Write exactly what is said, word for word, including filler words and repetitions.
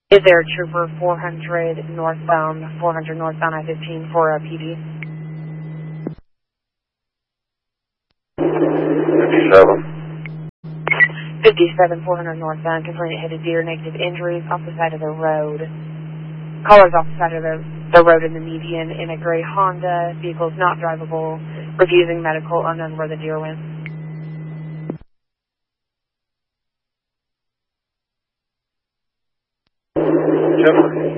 Is there a trooper four hundred northbound, four hundred northbound I fifteen for a P D? fifty-seven. fifty-seven, four hundred northbound, confirming it hit a deer, negative injuries off the side of the road. Callers off the side of the, the road in the median in a gray Honda. Vehicle is not drivable. Refusing medical, unknown where the deer went. Jennifer.